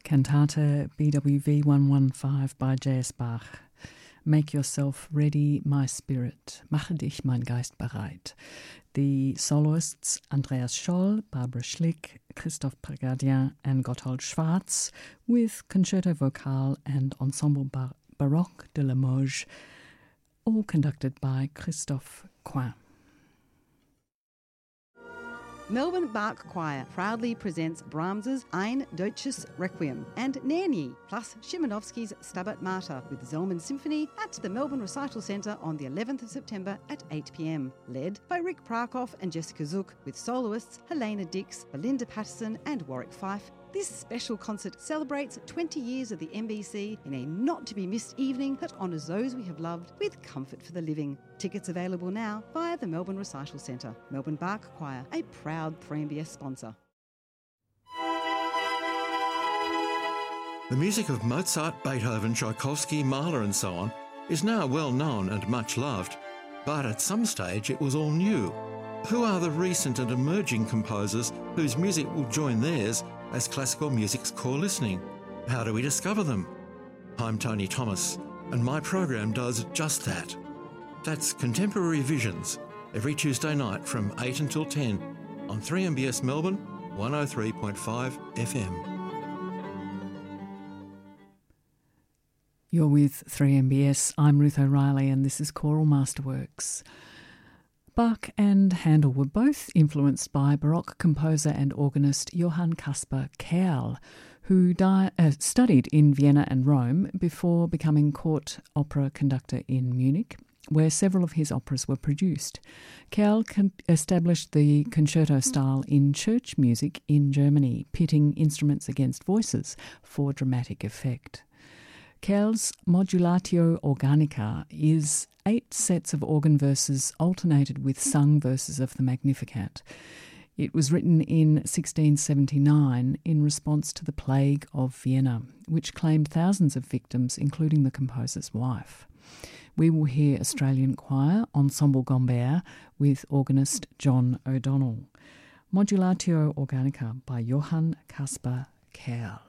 Cantate BWV 115 by J.S. Bach. Make yourself ready, my spirit. Mache dich, mein Geist, bereit. The soloists Andreas Scholl, Barbara Schlick, Christophe Prégardien and Gotthold Schwarz, with concerto vocal and ensemble baroque de Limoges, all conducted by Christophe Coin. Melbourne Bach Choir proudly presents Brahms's Ein Deutsches Requiem and Nerni, plus Szymanowski's Stabat Mater with Zellman Symphony at the Melbourne Recital Centre on the 11th of September at 8 p.m. Led by Rick Prakoff and Jessica Zook, with soloists Helena Dix, Belinda Patterson and Warwick Fife. This special concert celebrates 20 years of the MBC in a not-to-be-missed evening that honours those we have loved with comfort for the living. Tickets available now via the Melbourne Recital Centre. Melbourne Bach Choir, a proud 3MBS sponsor. The music of Mozart, Beethoven, Tchaikovsky, Mahler and so on is now well known and much loved, but at some stage it was all new. Who are the recent and emerging composers whose music will join theirs as classical music's core listening? How do we discover them? I'm Tony Thomas, and my program does just that. That's Contemporary Visions, every Tuesday night from 8 until 10 on 3MBS Melbourne, 103.5 FM. You're with 3MBS. I'm Ruth O'Reilly, and this is Choral Masterworks. Bach and Handel were both influenced by Baroque composer and organist Johann Caspar Kerl, who studied in Vienna and Rome before becoming court opera conductor in Munich, where several of his operas were produced. Kerl established the concerto style in church music in Germany, pitting instruments against voices for dramatic effect. Kerl's Modulatio Organica is 8 sets of organ verses alternated with sung verses of the Magnificat. It was written in 1679 in response to the Plague of Vienna, which claimed thousands of victims, including the composer's wife. We will hear Australian choir Ensemble Gombert with organist John O'Donnell. Modulatio Organica by Johann Caspar Kerl.